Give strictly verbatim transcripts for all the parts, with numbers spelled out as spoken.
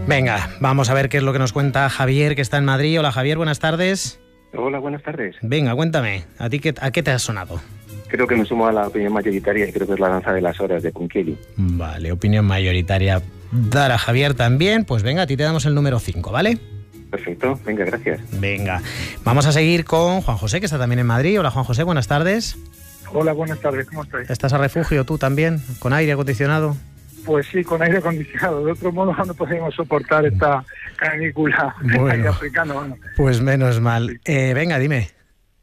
Venga, vamos a ver qué es lo que nos cuenta Javier, que está en Madrid. Hola Javier, buenas tardes. Hola, buenas tardes. Venga, cuéntame, ¿a ti qué, a qué te has sonado? Creo que me sumo a la opinión mayoritaria y creo que es la danza de las horas de Ponchielli. Vale, opinión mayoritaria. Dar a Javier también, pues venga, a ti te damos el número cinco, ¿vale? Perfecto, venga, gracias. Venga, vamos a seguir con Juan José, que está también en Madrid. Hola Juan José, buenas tardes. Hola, buenas tardes, ¿cómo estáis? ¿Estás a refugio tú también, con aire acondicionado? Pues sí, con aire acondicionado. De otro modo no podemos soportar esta canícula bueno, africana. Bueno. Pues menos mal. Eh, venga, dime.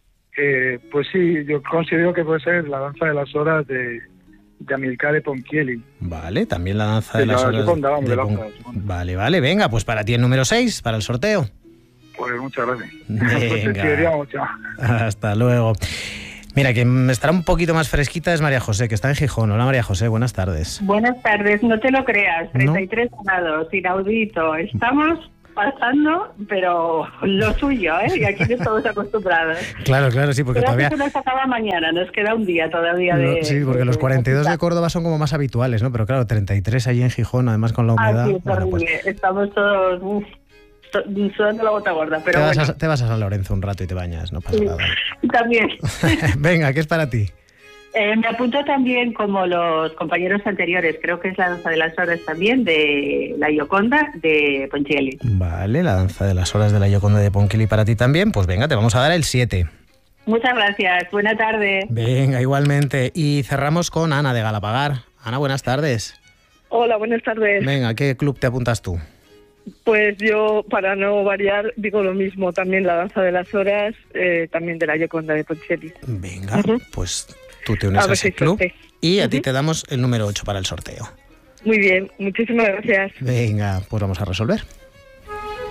Eh, pues sí, yo considero que puede ser la danza de las horas de, de Amilcare Ponchielli. Vale, también la danza de, de las la horas segunda, vamos, de de Pon... la segunda. Vale, vale, venga, pues para ti el número seis, para el sorteo. Pues muchas gracias. Venga. Pues mucho. Hasta luego. Mira, quien estará un poquito más fresquita es María José, que está en Gijón. Hola María José, buenas tardes. Buenas tardes, no te lo creas, treinta y tres grados, inaudito. Estamos pasando, pero lo suyo, ¿eh? Y aquí no estamos acostumbrados. Claro, claro, sí, porque pero todavía... que nos acaba mañana, nos queda un día todavía de... No, sí, porque de, los cuarenta y dos de, de Córdoba son como más habituales, ¿no? Pero claro, treinta y tres allí en Gijón, además con la humedad... Ah, sí, es bueno, pues... estamos todos... Uf, sudando la gota gorda, pero te vas, bueno. a, te vas a San Lorenzo un rato y te bañas, no pasa sí, nada. También. Venga, ¿qué es para ti? Eh, me apunto también, como los compañeros anteriores, creo que es la danza de las horas también, de la Gioconda de Ponchielli. Vale, la danza de las horas de la Gioconda de Ponchielli para ti también. Pues venga, te vamos a dar el siete. Muchas gracias, buena tarde. Venga, igualmente. Y cerramos con Ana de Galapagar. Ana, buenas tardes. Hola, buenas tardes. Venga, ¿a qué club te apuntas tú? Pues yo, para no variar, digo lo mismo, también la danza de las horas, eh, también de la Gioconda de Ponchielli. Venga, uh-huh. pues tú te unes a, a ese club suerte. y a uh-huh. ti te damos el número ocho para el sorteo. Muy bien, muchísimas gracias. Venga, pues vamos a resolver.